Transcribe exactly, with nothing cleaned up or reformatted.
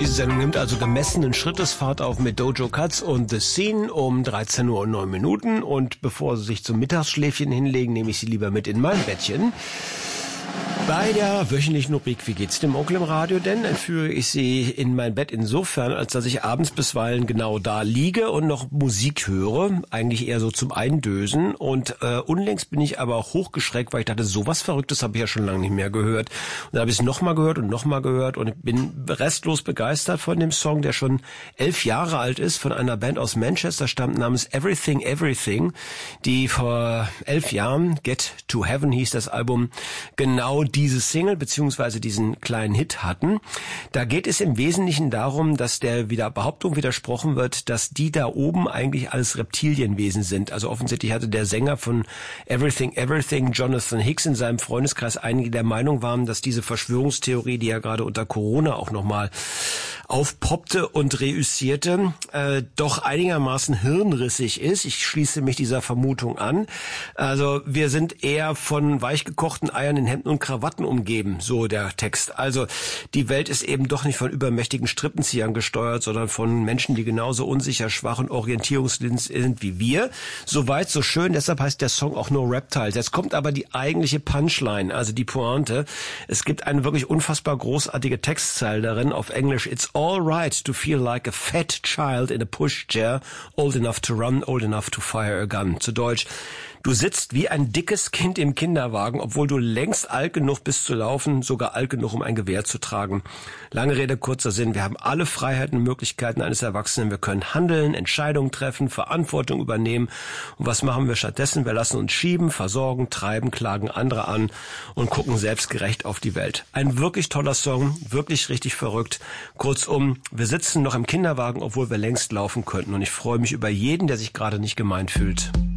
Diese Sendung nimmt also gemessenen Schrittesfahrt auf mit Dojo Cuts und The Scene um dreizehn Uhr und neun Minuten. Und bevor Sie sich zum Mittagsschläfchen hinlegen, nehme ich Sie lieber mit in mein Bettchen. Bei der wöchentlichen Rubrik Wie geht's dem Onkel im Radio denn? Entführe ich Sie in mein Bett insofern, als dass ich abends bisweilen genau da liege und noch Musik höre. Eigentlich eher so zum Eindösen. Und äh, unlängst bin ich aber auch hochgeschreckt, weil ich dachte, sowas Verrücktes habe ich ja schon lange nicht mehr gehört. Und dann habe ich es nochmal gehört und nochmal gehört und bin restlos begeistert von dem Song, der schon elf Jahre alt ist, von einer Band aus Manchester stammt, namens Everything Everything, die vor elf Jahren, Get to Heaven hieß das Album, genau diese Single beziehungsweise diesen kleinen Hit hatten. Da geht es im Wesentlichen darum, dass der wieder Behauptung widersprochen wird, dass die da oben eigentlich alles Reptilienwesen sind. Also offensichtlich hatte der Sänger von Everything Everything, Jonathan Hicks, in seinem Freundeskreis einige der Meinung waren, dass diese Verschwörungstheorie, die ja gerade unter Corona auch nochmal aufpoppte und reüssierte, äh, doch einigermaßen hirnrissig ist. Ich schließe mich dieser Vermutung an. Also wir sind eher von weichgekochten Eiern in Hemden und Krawatten umgeben, so der Text. Also die Welt ist eben doch nicht von übermächtigen Strippenziehern gesteuert, sondern von Menschen, die genauso unsicher, schwach und orientierungsblind sind wie wir. Soweit, so schön, deshalb heißt der Song auch No Reptiles. Jetzt kommt aber die eigentliche Punchline, also die Pointe. Es gibt eine wirklich unfassbar großartige Textzeile darin auf Englisch. It's all right to feel like a fat child in a pushchair, old enough to run, old enough to fire a gun. Zu Deutsch: Du sitzt wie ein dickes Kind im Kinderwagen, obwohl du längst alt genug bist zu laufen, sogar alt genug, um ein Gewehr zu tragen. Lange Rede, kurzer Sinn. Wir haben alle Freiheiten und Möglichkeiten eines Erwachsenen. Wir können handeln, Entscheidungen treffen, Verantwortung übernehmen. Und was machen wir stattdessen? Wir lassen uns schieben, versorgen, treiben, klagen andere an und gucken selbstgerecht auf die Welt. Ein wirklich toller Song, wirklich richtig verrückt. Kurzum, wir sitzen noch im Kinderwagen, obwohl wir längst laufen könnten. Und ich freue mich über jeden, der sich gerade nicht gemeint fühlt.